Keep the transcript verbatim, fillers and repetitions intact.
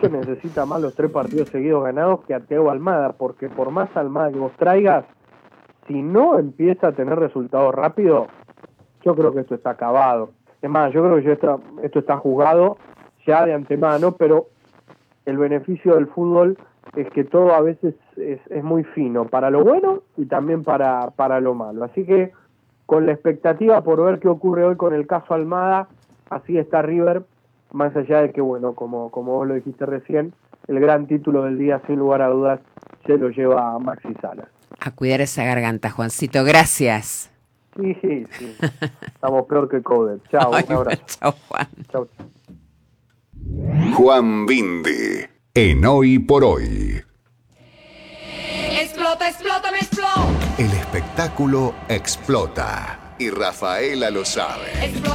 mucho necesita más los tres partidos seguidos ganados que a Thiago Almada, porque por más Almada que vos traigas, si no empieza a tener resultados rápidos, yo creo que esto está acabado. Es más, yo creo que ya está, esto está jugado ya de antemano, pero el beneficio del fútbol es que todo a veces es, es muy fino, para lo bueno y también para, para lo malo. Así que con la expectativa por ver qué ocurre hoy con el caso Almada, así está River, más allá de que, bueno, como, como vos lo dijiste recién, el gran título del día, sin lugar a dudas, se lo lleva a Maxi Salas. A cuidar esa garganta, Juancito, gracias. Sí, sí, sí. Estamos peor que Coder. Chao, un abrazo. Chao, Juan. Chao. Juan Bindi, en Hoy por Hoy. Explota, explota, me explota. El espectáculo explota y Rafaela lo sabe. Explota.